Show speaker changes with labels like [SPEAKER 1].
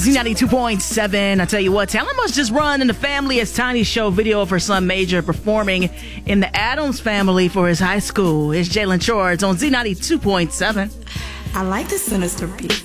[SPEAKER 1] Z92.7. I tell you what, talent must just run in the family as Tiny showed video of her son Major performing in the Addams Family for his high school. It's Jalen Shorts on Z92.7.
[SPEAKER 2] I like the sinister beat.